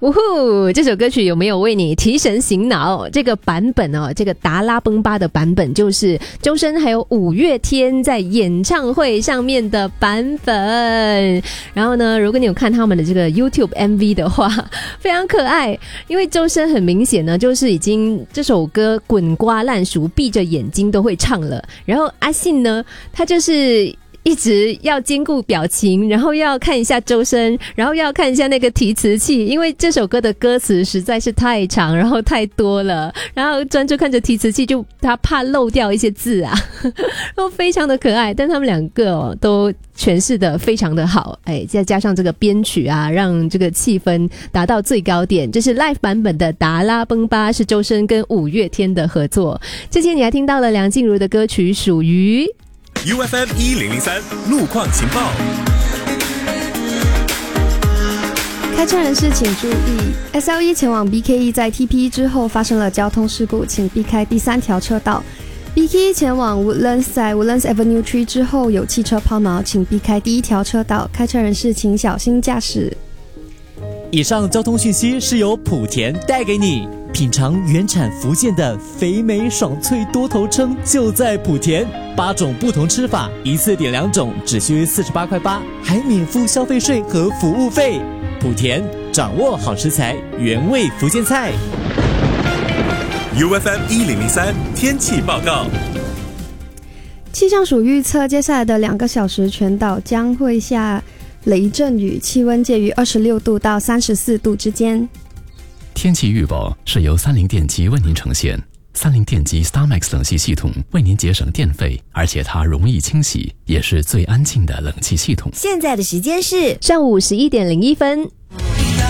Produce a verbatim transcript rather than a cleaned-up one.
呜呼，这首歌曲有没有为你提神醒脑？这个版本哦，这个达拉崩巴的版本就是周深还有五月天在演唱会上面的版本。然后呢，如果你有看他们的这个 YouTube M V 的话，非常可爱，因为周深很明显呢，就是已经这首歌滚瓜烂熟，闭着眼睛都会唱了。然后阿信呢，他就是一直要兼顾表情，然后又要看一下周深，然后又要看一下那个提词器，因为这首歌的歌词实在是太长，然后太多了，然后专注看着提词器，就他怕漏掉一些字啊，然后非常的可爱。但他们两个哦都诠释的非常的好，哎，再加上这个编曲啊，让这个气氛达到最高点。这是 live 版本的达拉崩巴，是周深跟五月天的合作。之前你还听到了梁静茹的歌曲属于 U F M 一零零三路况情报。 开车人士请注意 ，S L 一前往 B K E 在 T P 之后发生了交通事故，请避开第三条车道。B K E 前往 Woodlands 在 Woodlands Avenue Tree 之后有汽车抛锚，请避开第一条车道。开车人士请小心驾驶。 以上交通讯息是由莆田带给你。品尝原产福建的肥美爽脆多头称就在莆田，八种不同吃法，一次点两种，只需四十八块八，还免付消费税和服务费。莆田掌握好食材，原味福建菜。 U F M 一零零三天气报告。 气象署预测，接下来的两个小时，全岛将会下雷阵雨，气温介于二十六度到三十四度之间。 天气预报是由三菱电机为您呈现。三菱电机 StarMax 冷气系统为您节省电费，而且它容易清洗，也是最安静的冷气系统。 现在的时间是上午十一点零一分。